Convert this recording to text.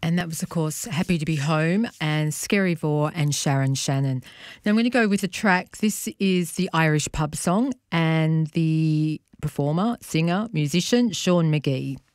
And that was, of course, Happy to Be Home and Scary Vore and Sharon Shannon. Now I'm going to go with a track. This is the Irish pub song and the performer, singer, musician, Sean McGee.